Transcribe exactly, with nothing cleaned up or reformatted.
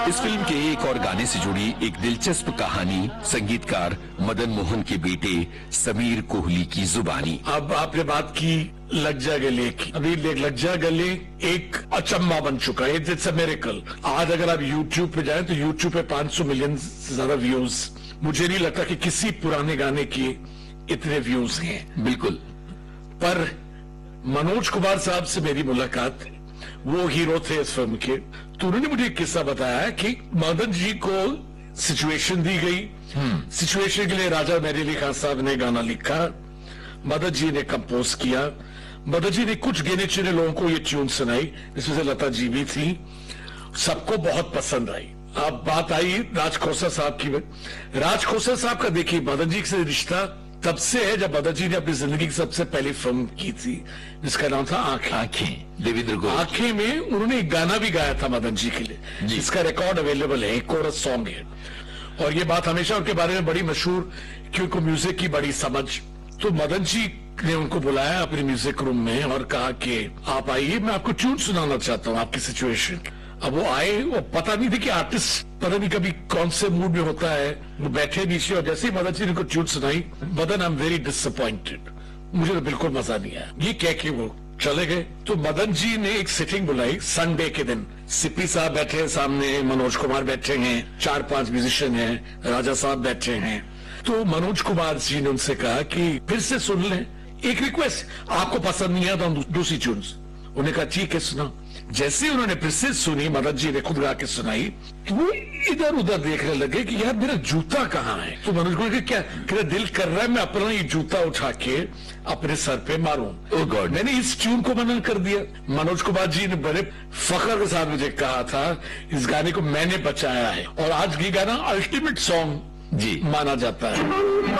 इस फिल्म के एक और गाने से जुड़ी एक दिलचस्प कहानी संगीतकार मदन मोहन के बेटे समीर कोहली की जुबानी। अब आपने बात की लग जा गले की। अभी लग जा गले एक अचम्मा बन चुका है। It's a miracle. आज अगर आप YouTube पे जाएं तो YouTube पे पाँच सौ मिलियन से ज्यादा व्यूज। मुझे नहीं लगता कि किसी पुराने गाने के इतने व्यूज हैं। बिल्कुल। पर मनोज कुमार साहब से मेरी मुलाकात, वो हीरो थे इस फिल्म के, तो उन्होंने मुझे एक किस्सा बताया कि मदन जी को सिचुएशन दी गई। सिचुएशन के लिए राजा मेहर अली खान साहब ने गाना लिखा, मदन जी ने कंपोज किया। मदन जी ने कुछ गिने चुने लोगों को ये ट्यून सुनाई, जिसमें से लता जी भी थी। सबको बहुत पसंद आई। अब बात आई राज खोसला साहब की। राज खोसला साहब का देखिए मदन जी से रिश्ता तब से है जब मदन जी ने अपनी जिंदगी की सबसे पहली फिल्म की थी, जिसका नाम था आंखें। आंखें देवेंद्र को आंखें में उन्होंने एक गाना भी गाया था मदन जी के लिए, जिसका रिकॉर्ड अवेलेबल है, एक कोरस सॉन्ग है। और ये बात हमेशा उनके बारे में बड़ी मशहूर, क्योंकि म्यूजिक की बड़ी समझ। तो मदन जी ने उनको बुलाया अपने म्यूजिक रूम में और कहा कि आप आइए, मैं आपको ट्यून सुनाना चाहता हूँ आपकी सिचुएशन। अब वो आए, वो पता नहीं थी कि आर्टिस्ट पता नहीं कभी कौन से मूड में होता है। वो बैठे नीचे और जैसे ही मदन जी ने उनको ट्यून सुनाई, Madan I am very disappointed, मुझे तो बिल्कुल मजा नहीं आया, ये कह के वो चले गए। तो मदन जी ने एक सिटिंग बुलाई संडे के दिन। सिप्पी साहब बैठे हैं सामने, मनोज कुमार बैठे हैं, चार पांच म्यूजिशियन हैं, राजा साहब बैठे हैं। तो मनोज कुमार जी ने उनसे कहा कि फिर से सुन लें, एक रिक्वेस्ट, आपको पसंद नहीं आया तो दूसरी ट्यून। उन्होंने कहा ठीक है सुना। जैसे उन्होंने फिर से सुनी, मदन जी ने खुद गा के सुनाई, तो वो इधर उधर देखने लगे कि यार मेरा जूता कहाँ है। तो मनोज कुमार क्या मेरा दिल कर रहा है मैं अपना ये जूता उठा के अपने सर पे मारूं। ओह गॉड। मैंने इस ट्यून को मनन कर दिया। मनोज कुमार जी ने बड़े फख्र के साथ मुझे कहा था इस गाने को मैंने बचाया है, और आज ये गाना अल्टीमेट सॉन्ग जी माना जाता है।